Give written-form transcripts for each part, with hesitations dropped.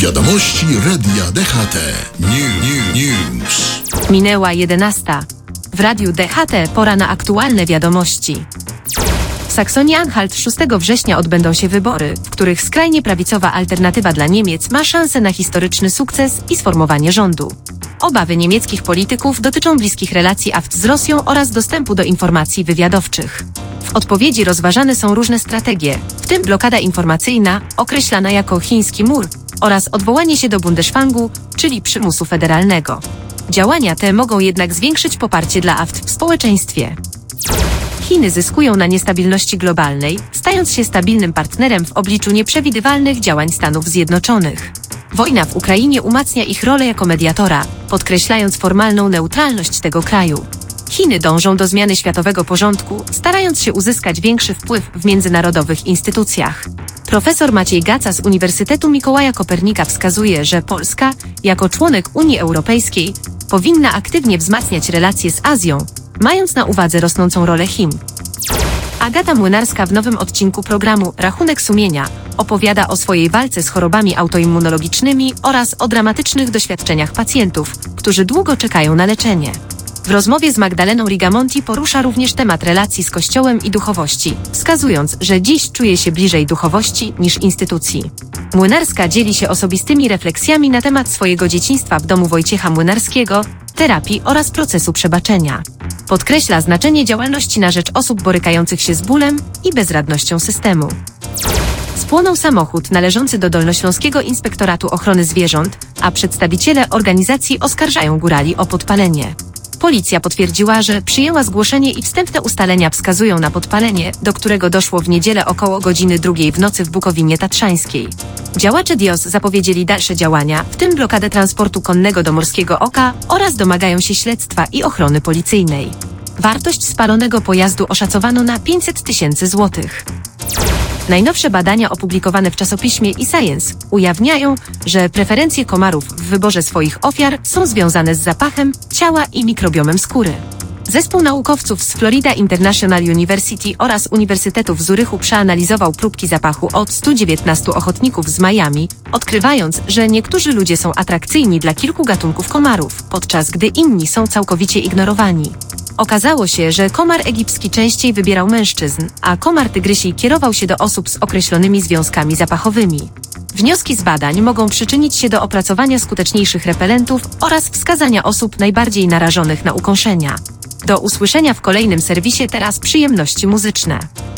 Wiadomości Radia DHT. News. Minęła 11. W Radiu DHT pora na aktualne wiadomości. W Saksonii-Anhalt 6 września odbędą się wybory, w których skrajnie prawicowa Alternatywa dla Niemiec ma szansę na historyczny sukces i sformowanie rządu. Obawy niemieckich polityków dotyczą bliskich relacji AfD z Rosją oraz dostępu do informacji wywiadowczych. W odpowiedzi rozważane są różne strategie, w tym blokada informacyjna, określana jako chiński mur, oraz odwołanie się do Bundeswangu, czyli przymusu federalnego. Działania te mogą jednak zwiększyć poparcie dla AfD w społeczeństwie. Chiny zyskują na niestabilności globalnej, stając się stabilnym partnerem w obliczu nieprzewidywalnych działań Stanów Zjednoczonych. Wojna w Ukrainie umacnia ich rolę jako mediatora, podkreślając formalną neutralność tego kraju. Chiny dążą do zmiany światowego porządku, starając się uzyskać większy wpływ w międzynarodowych instytucjach. Profesor Maciej Gaca z Uniwersytetu Mikołaja Kopernika wskazuje, że Polska, jako członek Unii Europejskiej, powinna aktywnie wzmacniać relacje z Azją, mając na uwadze rosnącą rolę Chin. Agata Młynarska w nowym odcinku programu Rachunek Sumienia opowiada o swojej walce z chorobami autoimmunologicznymi oraz o dramatycznych doświadczeniach pacjentów, którzy długo czekają na leczenie. W rozmowie z Magdaleną Rigamonti porusza również temat relacji z Kościołem i duchowości, wskazując, że dziś czuje się bliżej duchowości niż instytucji. Młynarska dzieli się osobistymi refleksjami na temat swojego dzieciństwa w domu Wojciecha Młynarskiego, terapii oraz procesu przebaczenia. Podkreśla znaczenie działalności na rzecz osób borykających się z bólem i bezradnością systemu. Spłonął samochód należący do Dolnośląskiego Inspektoratu Ochrony Zwierząt, a przedstawiciele organizacji oskarżają górali o podpalenie. Policja potwierdziła, że przyjęła zgłoszenie i wstępne ustalenia wskazują na podpalenie, do którego doszło w niedzielę około godziny 2 w nocy w Bukowinie Tatrzańskiej. Działacze DIOS zapowiedzieli dalsze działania, w tym blokadę transportu konnego do Morskiego Oka oraz domagają się śledztwa i ochrony policyjnej. Wartość spalonego pojazdu oszacowano na 500 000 złotych. Najnowsze badania opublikowane w czasopiśmie eScience ujawniają, że preferencje komarów w wyborze swoich ofiar są związane z zapachem, ciała i mikrobiomem skóry. Zespół naukowców z Florida International University oraz Uniwersytetu w Zurychu przeanalizował próbki zapachu od 119 ochotników z Miami, odkrywając, że niektórzy ludzie są atrakcyjni dla kilku gatunków komarów, podczas gdy inni są całkowicie ignorowani. Okazało się, że komar egipski częściej wybierał mężczyzn, a komar tygrysi kierował się do osób z określonymi związkami zapachowymi. Wnioski z badań mogą przyczynić się do opracowania skuteczniejszych repelentów oraz wskazania osób najbardziej narażonych na ukąszenia. Do usłyszenia w kolejnym serwisie. Teraz przyjemności muzyczne.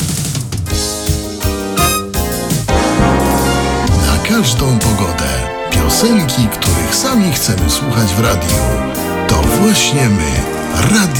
Na każdą pogodę. Piosenki, których sami chcemy słuchać w radiu. To właśnie my. Radio